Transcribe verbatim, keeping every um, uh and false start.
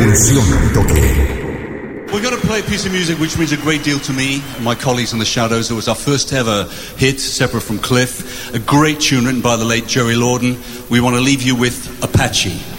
Atención al toque. We're going to play a piece of music which means a great deal to me and my colleagues in the Shadows. It was our first ever hit, separate from Cliff. A great tune written by the late Jerry Lorden. We want to leave you with Apache.